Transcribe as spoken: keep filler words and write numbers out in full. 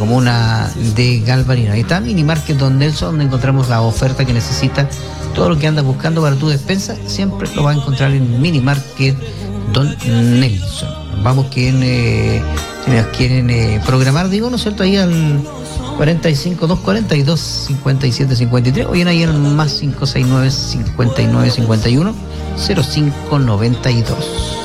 comuna de Galvarino. Ahí está Mini Market Don Nelson, donde encontramos la oferta que necesita. Todo lo que andas buscando para tu despensa siempre lo vas a encontrar en Mini Market Don Nelson. Vamos, quien eh, si nos quieren eh, programar, digo, ¿no es cierto? Ahí al cuarenta y cinco, doscientos cuarenta y dos, cincuenta y siete, cincuenta y tres, o bien ahí al más cinco seis nueve, cincuenta y nueve, cincuenta y uno, cero cinco noventa y dos.